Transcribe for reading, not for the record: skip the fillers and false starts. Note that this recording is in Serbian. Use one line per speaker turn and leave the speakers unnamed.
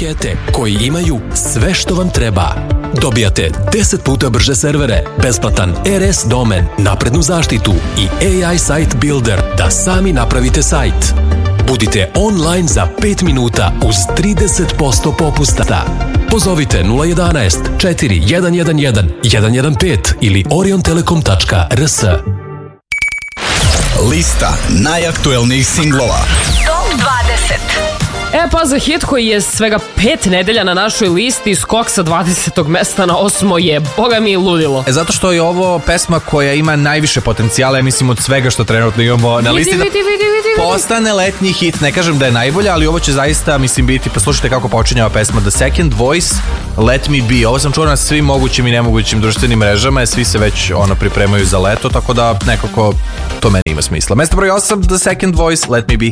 pakete koji imaju sve što vam treba. Dobijate 10 puta brže servere, besplatan RS domen, naprednu zaštitu i AI Site Builder da sami napravite sajt. Budite online za 5 minuta uz 30% popusta. Pozovite 011 4111 115 ili oriontelekom.rs.
Lista najaktuelnijih singlova.
Top 20.
Pa za hit koji je svega 5 nedelja na našoj listi, skok sa 20. mesta na 8. je, boga mi, ludilo.
Zato što je ovo pesma koja ima najviše potencijala, ja mislim, od svega što trenutno imamo na listi.
Vidi.
Postane letnji hit, ne kažem da je najbolja, ali ovo će zaista, mislim, biti, pa slušajte kako počinje ova pesma. The Second Voice, Let Me Be. Ovo sam čuo na svim mogućim i nemogućim društvenim mrežama, svi se već pripremaju za leto, tako da nekako to meni ima smisla. Mesto broj 8, The Second Voice, Let Me Be.